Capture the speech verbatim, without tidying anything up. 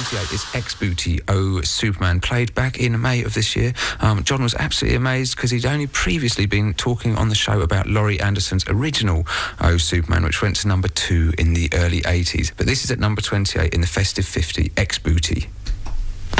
twenty-eight is Ex-Booty, Oh Superman, played back in May of this year. Um, John was absolutely amazed because he'd only previously been talking on the show about Laurie Anderson's original Oh Superman, which went to number two in the early eighties. But this is at number twenty-eight in the Festive fifty, Ex-Booty.